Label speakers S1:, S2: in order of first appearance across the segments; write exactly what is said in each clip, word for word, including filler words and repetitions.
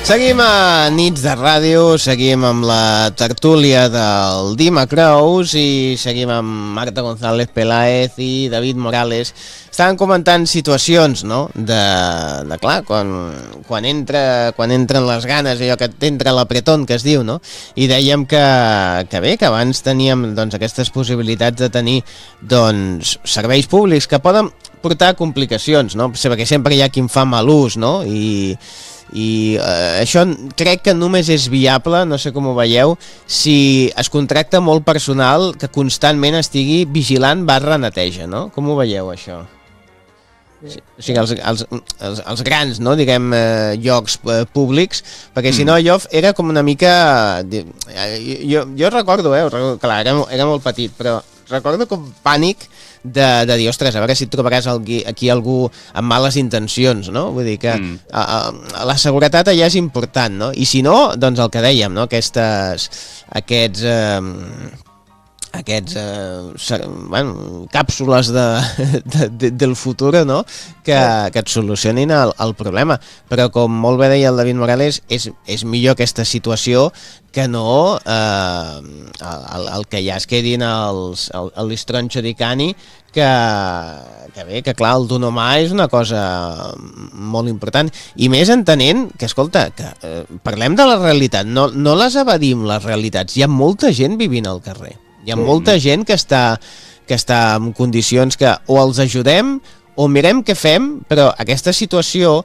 S1: Seguim a Nits de Ràdio, seguim amb la tertúlia del Dima Creus i seguim amb Marta González Peláez i David Morales. Estaven comentant situacions, no?, de, de clar, quan, quan, entra, quan entren les ganes, allò que t'entra l'apretón, que es diu, no? I dèiem que, que bé, que abans teníem doncs, aquestes possibilitats de tenir doncs, serveis públics que poden portar complicacions, no? Perquè sempre hi ha qui en fa mal ús, no? I... i eh, això crec que només és viable, no sé com ho veieu, si es contracta molt personal que constantment estigui vigilant barra neteja, no? Com ho veieu, això? Sí. O sigui, els, els, els, els grans, no, diguem, eh, llocs eh, públics, perquè si no jo era com una mica... Jo, jo recordo, eh, clar, era, era molt petit, però recordo com pànic de, de dir, ostres, a veure si trobaràs aquí, aquí algú amb males intencions, no? Vull dir que mm. a, a, la seguretat allà és important, no? I si no, doncs el que dèiem, no? Aquestes, aquests... Eh, aquests eh, bueno, càpsules de, de, de, del futur, no? que, que et solucionin el, el problema, però com molt bé deia el David Morales, és, és millor aquesta situació que no eh, el, el que ja es quedin els, el, el listronxo di cani, que, que bé, que clar, el donomà és una cosa molt important, i més entenent que, escolta, que eh, parlem de la realitat, no, no les evadim les realitats, hi ha molta gent vivint al carrer. Hi ha molta gent que està, que està en condicions que o els ajudem o mirem què fem, però aquesta situació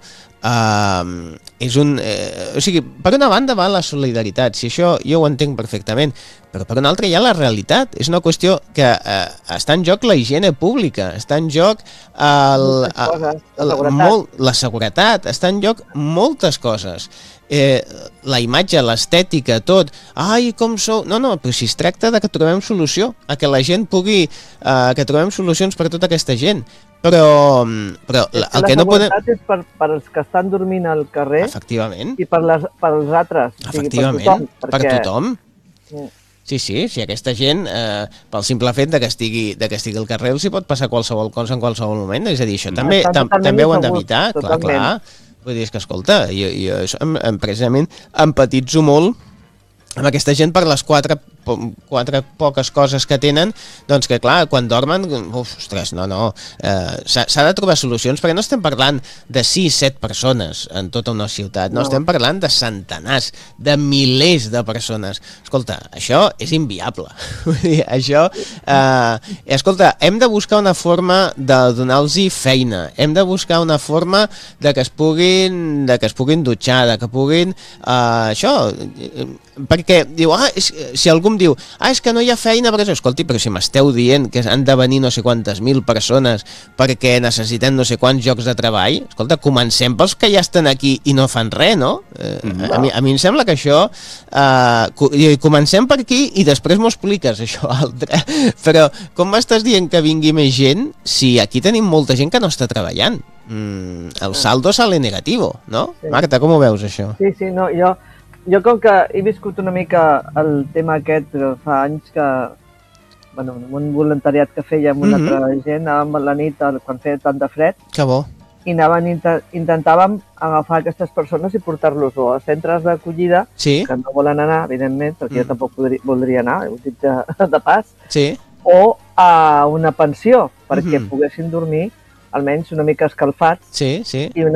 S1: eh, és un... Eh, o sigui, per una banda va la solidaritat, si això jo ho entenc perfectament, però per una altra hi ha la realitat. És una qüestió que eh, està en joc la higiene pública, està en joc el, el, el, el, molt, la seguretat, està en joc moltes coses. Eh, la imatge, l'estètica, tot. Ai, com sou... No, no, però si es tracta de que trobem solució, a que la gent pugui... Eh, que trobem solucions per a tota aquesta gent. Però, però el
S2: la
S1: que no podem...
S2: La seguretat és per, per als que estan dormint al carrer.
S1: Efectivament.
S2: I per, les, per als altres.
S1: Efectivament,
S2: o sigui, per tothom.
S1: Per
S2: perquè...
S1: tothom. Sí, sí, si aquesta gent, eh, pel simple fet de que, estigui, de que estigui al carrer, els hi pot passar qualsevol cosa en qualsevol moment. És a dir, això també, tam, també ho han d'evitar, clar, clar. Vull dir, és que, escolta, jo, jo em, em, precisament empatitzo molt amb aquesta gent per les quatre, quatre poques coses que tenen, doncs que clar, quan dormen, uf, ostres, no, no, eh, s'ha de trobar solucions, perquè no estem parlant de sis, set persones en tota una ciutat, no, no. Estem parlant de centenars, de milers de persones. Escolta, això és inviable. Vull dir, això, eh, escolta, hem de buscar una forma de donar-los feina, hem de buscar una forma de que es puguin, de que es puguin dutxar, de que puguin, eh, això, perquè diu, ah, és, si algú em diu, ah, és que no hi ha feina, perquè, escolti, però si m'esteu dient que han de venir no sé quantes mil persones perquè necessitem no sé quants llocs de treball, escolta, comencem pels que ja estan aquí i no fan res, no? Eh, a, mi, a mi em sembla que això, eh, comencem per aquí i després m'ho expliques, això altre. Però com m'estàs dient que vingui més gent si aquí tenim molta gent que no està treballant? Mm, el saldo sale negativo, no? Sí. Marta, com ho veus, això?
S2: Sí, sí, no, jo... Jo com que he viscut una mica el tema aquest fa anys que, bueno, un voluntariat que feia amb una mm-hmm. altra gent, anàvem a la nit quan feia tant de fred.
S1: Que bo.
S2: I anàvem, intentàvem agafar aquestes persones i portar-los o a centres d'acollida,
S1: sí.
S2: que no volen anar, evidentment, perquè mm. jo tampoc podria, voldria anar, ho dic de, de pas,
S1: sí.
S2: o a una pensió, perquè mm-hmm. poguessin dormir almenys una mica escalfats.
S1: Sí, sí.
S2: I una